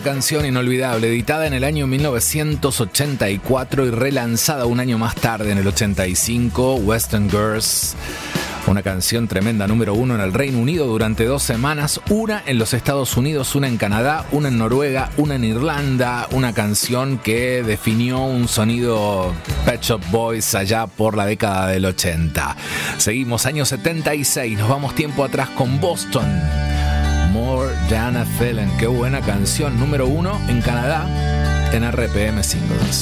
canción inolvidable, editada en el año 1984 y relanzada un año más tarde, en el 85, Western Girls. Una canción tremenda, número 1 en el Reino Unido durante 2 semanas, una en los Estados Unidos, una en Canadá, una en Noruega, una en Irlanda. Una canción que definió un sonido Pet Shop Boys allá por la década del 80. Seguimos, año 76, nos vamos tiempo atrás con Boston. More Than a Feeling, qué buena canción, número 1 en Canadá en RPM Singles.